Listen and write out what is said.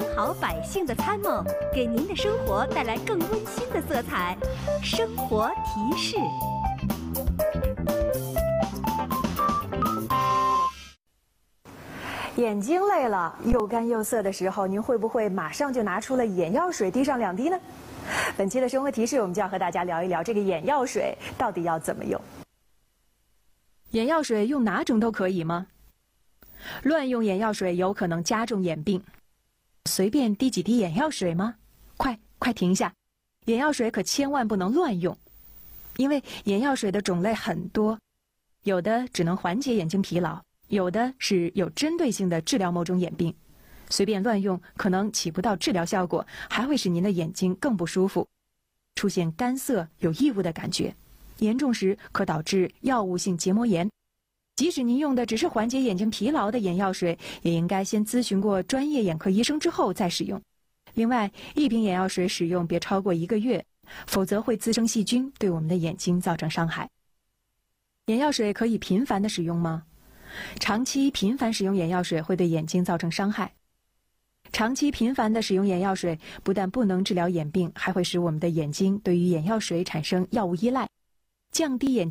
好百姓的参谋，给您的生活带来更温馨的色彩。生活提示。 眼睛累了，又干又涩的时候，您会不会马上就拿出了眼药水滴上2滴呢？本期的生活提示，我们就要和大家聊一聊这个眼药水到底要怎么用。眼药水用哪种都可以吗？乱用眼药水有可能加重眼病。随便滴几滴眼药水吗？快停下！眼药水可千万不能乱用，因为眼药水的种类很多，有的只能缓解眼睛疲劳，有的是有针对性的治疗某种眼病。随便乱用可能起不到治疗效果，还会使您的眼睛更不舒服，出现干涩有异物的感觉，严重时可导致药物性结膜炎。即使您用的只是缓解眼睛疲劳的眼药水，也应该先咨询过专业眼科医生之后再使用。另外，一瓶眼药水使用别超过1个月，否则会滋生细菌，对我们的眼睛造成伤害。眼药水可以频繁的使用吗？长期频繁使用眼药水会对眼睛造成伤害。长期频繁的使用眼药水不但不能治疗眼病，还会使我们的眼睛对于眼药水产生药物依赖，降低眼